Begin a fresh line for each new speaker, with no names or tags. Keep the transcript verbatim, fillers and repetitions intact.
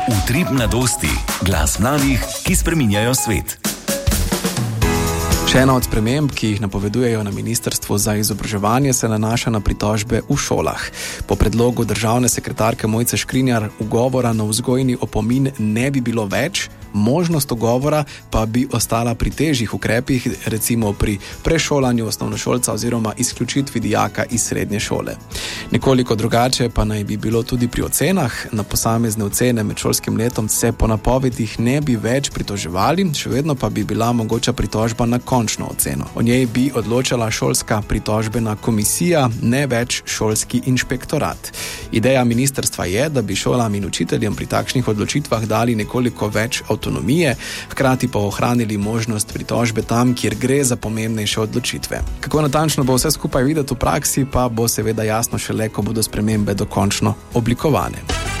Utrip mladosti. Glas mladih, ki spreminjajo svet.
Še ena od sprememb, ki jih napovedujejo na Ministrstvu za izobraževanje, se nanaša na pritožbe v šolah. Po predlogu državne sekretarke Mojce Škrinjar ugovora na vzgojni opomin ne bi bilo več, možnost ugovora pa bi ostala pri težjih ukrepih, recimo pri prešolanju osnovnošolca oziroma izključitvi dijaka iz srednje šole. Nekoliko drugače pa naj bi bilo tudi pri ocenah. Na posamezne ocene med šolskim letom se po napovedih ne bi več pritoževali, še vedno pa bi bila mogoča pritožba na končno oceno. O njej bi odločala šolska pritožbena komisija, ne več šolski inšpektorat. Ideja ministrstva je, da bi šolam in učiteljem pri takšnih odločitvah dali nekoliko več avtonomije, hkrati pa ohranili možnost pritožbe tam, kjer gre za pomembnejše odločitve. Kako natančno bo vse skupaj videti v praksi, pa bo seveda jasno šele, ko bodo spremembe dokončno oblikovane.